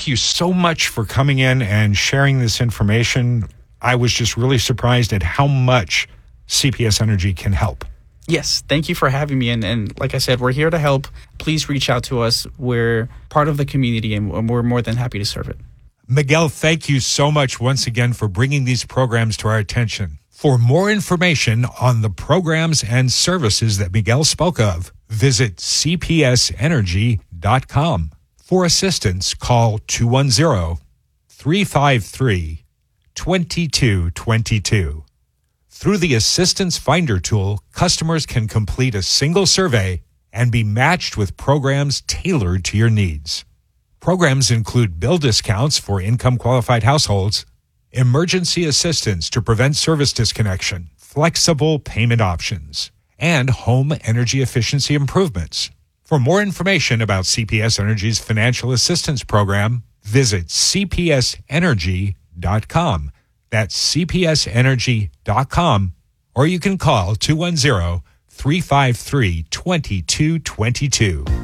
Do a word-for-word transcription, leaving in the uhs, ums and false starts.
thank you so much for coming in and sharing this information. I was just really surprised at how much C P S Energy can help. Yes, thank you for having me. And, and like I said, we're here to help. Please reach out to us. We're part of the community, and we're more than happy to serve it. Miguel, thank you so much once again for bringing these programs to our attention. For more information on the programs and services that Miguel spoke of, visit c p s energy dot com. For assistance, call two one zero, three five three, two two two two. Through the Assistance Finder tool, customers can complete a single survey and be matched with programs tailored to your needs. Programs include bill discounts for income-qualified households, emergency assistance to prevent service disconnection, flexible payment options, and home energy efficiency improvements. For more information about C P S Energy's financial assistance program, visit c p s energy dot com. That's c p s energy dot com, or you can call two one zero, three five three, two two two two.